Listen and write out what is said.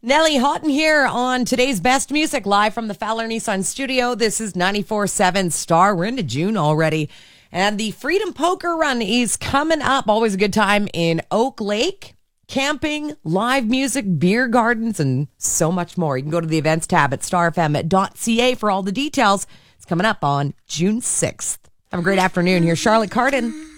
Nellie Houghton here on today's Best Music, live from the Fowler Nissan studio. This is 94.7 Star. We're into June already. And the Freedom Poker Run is coming up. Always a good time in Oak Lake. Camping, live music, beer gardens, and so much more. You can go to the events tab at starfm.ca for all the details. It's coming up on June 6th. Have a great afternoon. Here's Charlotte Cardin.